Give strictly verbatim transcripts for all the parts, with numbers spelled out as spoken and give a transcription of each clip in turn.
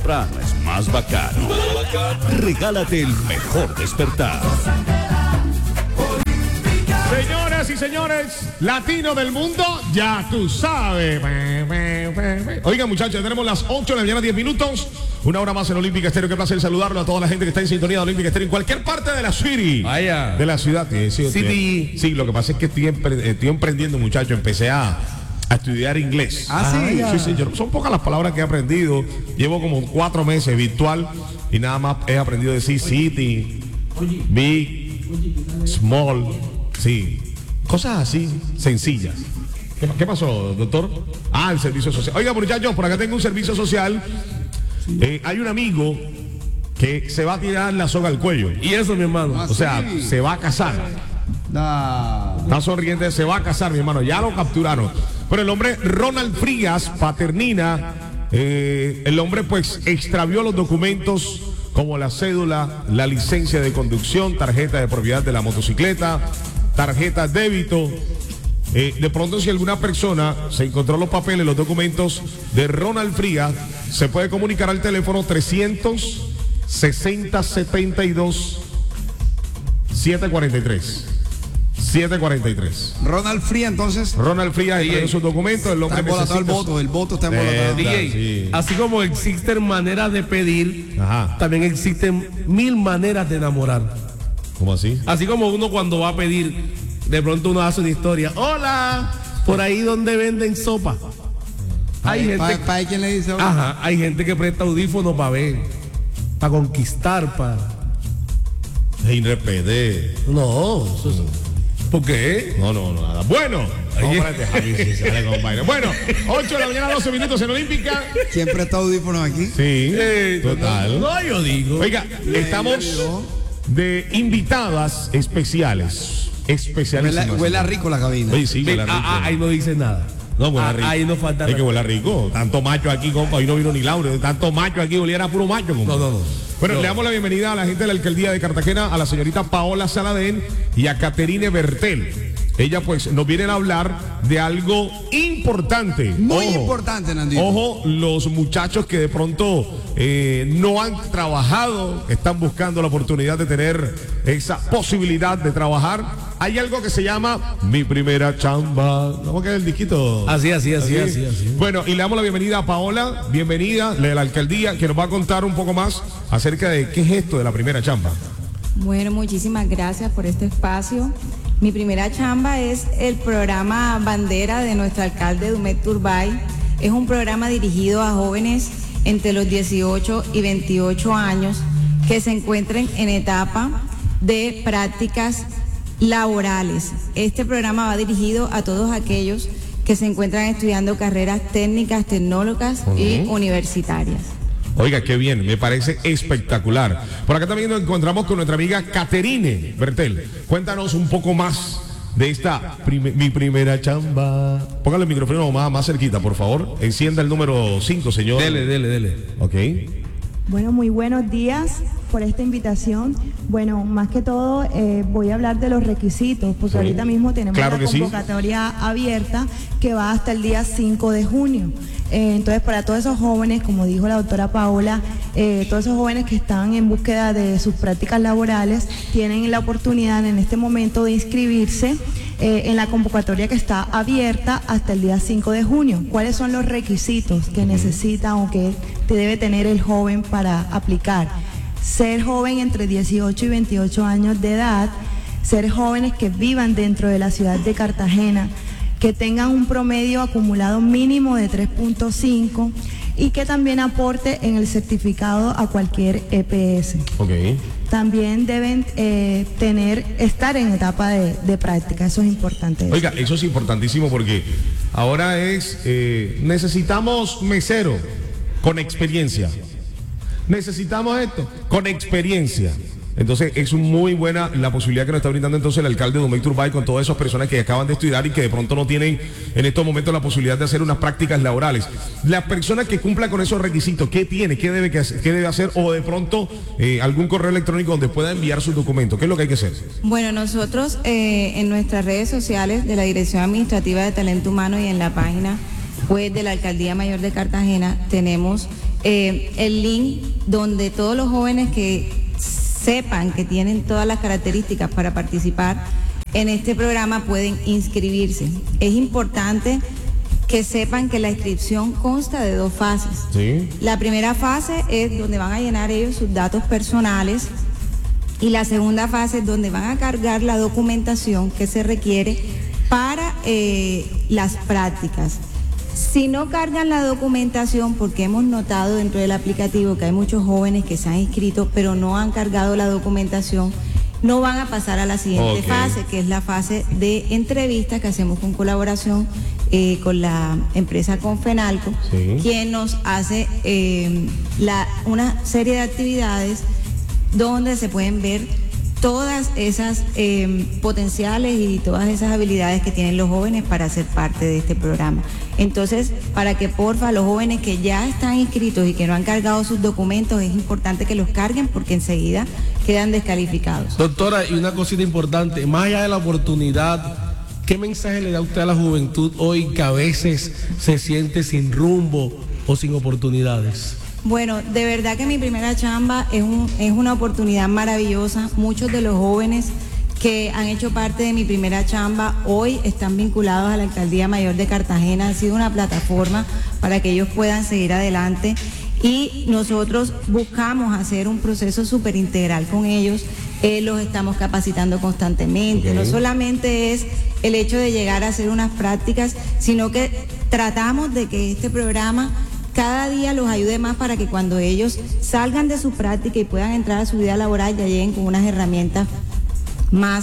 temprano es más bacano. Regálate el mejor despertar. Señoras y señores, latino del mundo, ya tú sabes. Oigan, muchachos, tenemos las ocho de la mañana, diez minutos. Una hora más en Olímpica Estéreo. Qué placer saludarlo a toda la gente que está en sintonía de Olímpica Estéreo en cualquier parte de la city. Vaya. De la ciudad. Sí, sí, City. sí, lo que pasa es que estoy, empre- estoy emprendiendo, muchachos. Empecé a, a estudiar inglés. Ah, sí. Sí, sí, yo- son pocas las palabras que he aprendido. Llevo como cuatro meses virtual y nada más he aprendido a decir city, big, small, sí, cosas así sencillas. ¿Qué, qué pasó, doctor? Ah, el servicio social. Oiga, muchachos, por acá tengo un servicio social. Eh, hay un amigo que se va a tirar la soga al cuello. Y eso, mi hermano. O sea, se va a casar. No. Está sonriente, se va a casar, mi hermano. Ya lo capturaron. Pero el hombre Ronald Frías Paternina, eh, el hombre pues extravió los documentos como la cédula, la licencia de conducción, tarjeta de propiedad de la motocicleta, tarjeta débito. Eh, de pronto, si alguna persona se encontró los papeles, los documentos de Ronald Frías, se puede comunicar al teléfono trescientos sesenta setenta y dos setecientos cuarenta y tres. setecientos cuarenta y tres. Ronald Frías, entonces. Ronald Frías entregó sus documentos. El hombre Está embolatado el necesita- voto, el voto está Eh, embolatado. D J, sí. así como existen maneras de pedir, Ajá. también existen mil maneras de enamorar. ¿Cómo así? Así como uno cuando va a pedir, de pronto uno hace una historia. Hola, por ahí donde venden sopa. Hay gente, ¿Para pa, quién le dice? ajá, hay gente que presta audífonos para ver, para conquistar, para. R P D. No, eso es. ¿Por qué? No, no, no, nada. Bueno, vamos para este Javi, sí, sale con vaina. Bueno, ocho de la mañana, doce minutos en Olímpica. Siempre está audífonos aquí. Sí, Eh, total. No, yo digo. Oiga, estamos de invitadas especiales. Huele, Especialísimas. huele a rico la cabina. Oye, sí, huele a rico. Ah, ah, ahí no dice nada. No, huele Ah, rico. ahí no falta Es que nada. huele rico. Tanto macho aquí, compa. Hoy no vino ni Laura. Tanto macho aquí, oliera puro macho, compa. No, no, no. Bueno, No. le damos la bienvenida a la gente de la alcaldía de Cartagena, a la señorita Paola Saladén y a Caterine Bertel. Ella pues nos vienen a hablar de algo importante. Muy Ojo. importante, Nandito. Ojo, los muchachos que de pronto eh, no han trabajado, están buscando la oportunidad de tener esa posibilidad de trabajar. Hay algo que se llama Mi Primera Chamba. ¿Cómo que es el disquito? Así, así, así, así, así. Bueno, y le damos la bienvenida a Paola, bienvenida de la alcaldía, que nos va a contar un poco más acerca de qué es esto de la primera chamba. Bueno, muchísimas gracias por este espacio. Mi primera chamba es el programa bandera de nuestro alcalde Dumet Turbay. Es un programa dirigido a jóvenes entre los dieciocho y veintiocho años que se encuentren en etapa de prácticas laborales. Este programa va dirigido a todos aquellos que se encuentran estudiando carreras técnicas, tecnológicas y universitarias. Oiga, qué bien, me parece espectacular. Por acá también nos encontramos con nuestra amiga Caterine Bertel. Cuéntanos un poco más de esta prim- mi primera chamba. Póngale el micrófono más, más cerquita, por favor. Encienda el número cinco, señor. Dele, dele, dele. Ok. Bueno, muy buenos días por esta invitación. Bueno, más que todo eh, voy a hablar de los requisitos, porque Sí. ahorita mismo tenemos Claro la que sí. convocatoria abierta que va hasta el día cinco de junio. Eh, entonces, para todos esos jóvenes, como dijo la doctora Paola, eh, todos esos jóvenes que están en búsqueda de sus prácticas laborales, tienen la oportunidad en este momento de inscribirse eh, en la convocatoria que está abierta hasta el día cinco de junio. ¿Cuáles son los requisitos que necesita o que te debe tener el joven para aplicar? Ser joven entre dieciocho y veintiocho años de edad, ser jóvenes que vivan dentro de la ciudad de Cartagena, que tengan un promedio acumulado mínimo de tres punto cinco y que también aporte en el certificado a cualquier E P S. Ok. También deben eh, tener, estar en etapa de, de práctica, eso es importante. Oiga, eso es importantísimo porque ahora es, eh, necesitamos mesero con experiencia. Necesitamos esto con experiencia. Entonces es muy buena la posibilidad que nos está brindando entonces el alcalde Dumet Turbay con todas esas personas que acaban de estudiar y que de pronto no tienen en estos momentos la posibilidad de hacer unas prácticas laborales. Las personas que cumplan con esos requisitos, ¿qué tiene? ¿Qué debe, que hacer? ¿Qué debe hacer? O de pronto eh, algún correo electrónico donde pueda enviar sus documentos. ¿Qué es lo que hay que hacer? Bueno, nosotros eh, en nuestras redes sociales de la Dirección Administrativa de Talento Humano y en la página web de la Alcaldía Mayor de Cartagena tenemos eh, el link donde todos los jóvenes que sepan que tienen todas las características para participar en este programa pueden inscribirse. Es importante que sepan que la inscripción consta de dos fases. Sí. La primera fase es donde van a llenar ellos sus datos personales y la segunda fase es donde van a cargar la documentación que se requiere para eh, las prácticas. Si no cargan la documentación, porque hemos notado dentro del aplicativo que hay muchos jóvenes que se han inscrito pero no han cargado la documentación, no van a pasar a la siguiente Okay. fase, que es la fase de entrevista que hacemos con colaboración eh, con la empresa Confenalco, Sí. quien nos hace eh, la, una serie de actividades donde se pueden ver todas esas eh, potenciales y todas esas habilidades que tienen los jóvenes para ser parte de este programa. Entonces, para que porfa los jóvenes que ya están inscritos y que no han cargado sus documentos, es importante que los carguen porque enseguida quedan descalificados. Doctora, y una cosita importante, más allá de la oportunidad, ¿qué mensaje le da usted a la juventud hoy que a veces se siente sin rumbo o sin oportunidades? Bueno, de verdad que mi primera chamba es, un, es una oportunidad maravillosa. Muchos de los jóvenes que han hecho parte de mi primera chamba hoy están vinculados a la Alcaldía Mayor de Cartagena. Ha sido una plataforma para que ellos puedan seguir adelante y nosotros buscamos hacer un proceso súper integral con ellos. Eh, los estamos capacitando constantemente. Okay. No solamente es el hecho de llegar a hacer unas prácticas, sino que tratamos de que este programa cada día los ayude más para que cuando ellos salgan de su práctica y puedan entrar a su vida laboral ya lleguen con unas herramientas más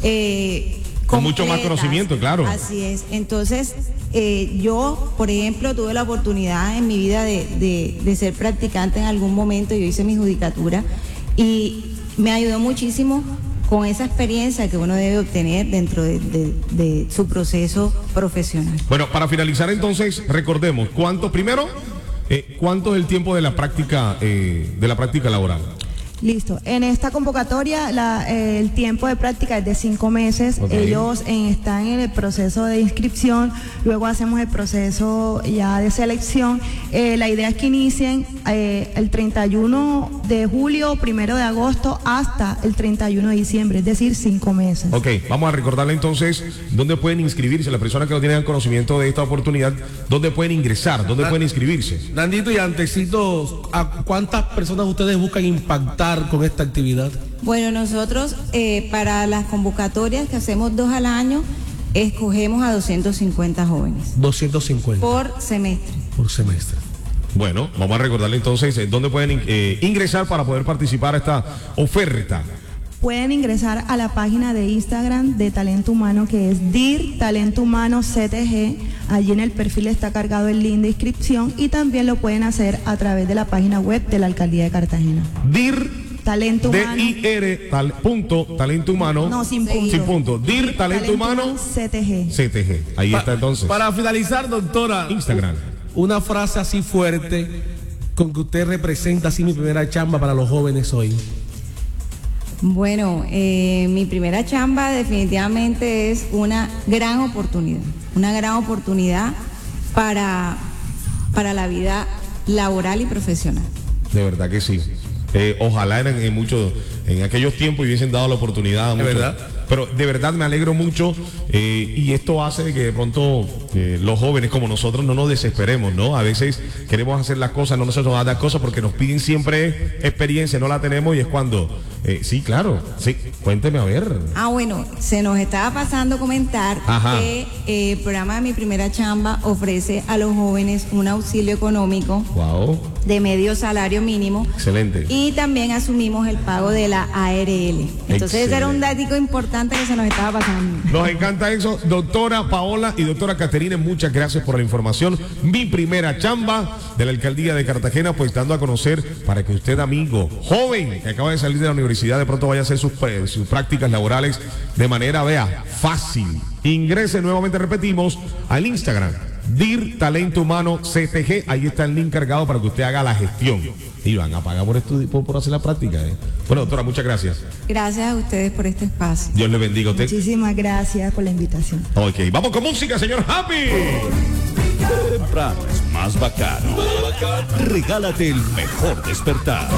eh, Con mucho más completas. conocimiento, claro. Así es. Entonces, eh, yo, por ejemplo, tuve la oportunidad en mi vida de, de, de ser practicante en algún momento. Yo hice mi judicatura y me ayudó muchísimo con esa experiencia que uno debe obtener dentro de, de, de su proceso profesional. Bueno, para finalizar entonces, recordemos, ¿cuánto primero? Eh, ¿Cuánto es el tiempo de la práctica eh, de la práctica laboral? Listo. En esta convocatoria la, eh, el tiempo de práctica es de cinco meses. Ok. Ellos eh, están en el proceso de inscripción, luego hacemos el proceso ya de selección. Eh, la idea es que inicien eh, el treinta y uno de julio, primero de agosto hasta el treinta y uno de diciembre, es decir, cinco meses. Ok, vamos a recordarle entonces dónde pueden inscribirse las personas que no tienen conocimiento de esta oportunidad, dónde pueden ingresar, dónde pueden inscribirse. Nandito y Antecito, ¿a cuántas personas ustedes buscan impactar con esta actividad? Bueno, nosotros eh, para las convocatorias que hacemos dos al año, escogemos a doscientos cincuenta jóvenes doscientos cincuenta por semestre. por semestre. Bueno, vamos a recordarle entonces eh, dónde pueden eh, ingresar para poder participar a esta oferta. Pueden ingresar a la página de Instagram de Talento Humano, que es D I R Talento Humano C T G. Allí en el perfil está cargado el link de inscripción y también lo pueden hacer a través de la página web de la Alcaldía de Cartagena. D I R Talento D Humano. I R tal, punto talento humano. No, sin punto. Sin punto. D I R talento humano C T G. C T G. Ahí está entonces. Para finalizar, doctora, Instagram. una frase así fuerte con que usted representa así mi primera chamba para los jóvenes hoy. Bueno, eh, mi primera chamba definitivamente es una gran oportunidad, una gran oportunidad para, para la vida laboral y profesional. De verdad que sí. Eh, ojalá en, en muchos, en aquellos tiempos hubiesen dado la oportunidad a muchos. verdad? Pero de verdad me alegro mucho eh, y esto hace que de pronto eh, los jóvenes como nosotros no nos desesperemos, ¿no? A veces queremos hacer las cosas, no nos hacemos las cosas porque nos piden siempre experiencia, no la tenemos y es cuando, eh, sí, claro, sí, cuénteme a ver. Ah, bueno, se nos estaba pasando comentar Ajá. que eh, el programa de Mi Primera Chamba ofrece a los jóvenes un auxilio económico Wow, de medio salario mínimo. excelente. Y también asumimos el pago de la A R L. Entonces ese era un Excelente. dato importante que se nos estaba pasando. Nos encanta eso. Doctora Paola y doctora Caterina, muchas gracias por la información. Mi primera chamba de la Alcaldía de Cartagena, pues dando a conocer para que usted, amigo, joven, que acaba de salir de la universidad, de pronto vaya a hacer sus, eh, sus prácticas laborales de manera, vea, fácil. Ingrese nuevamente, repetimos, al Instagram, D I R Talento Humano C T G. Ahí está el link cargado para que usted haga la gestión. Y van a pagar por, estu- por, por hacer la práctica. ¿eh? Bueno, doctora, muchas gracias. Gracias a ustedes por este espacio. Dios le bendiga a usted. Muchísimas gracias por la invitación. Ok, vamos con música, señor Happy. Temprano es más bacano. Regálate el mejor despertar.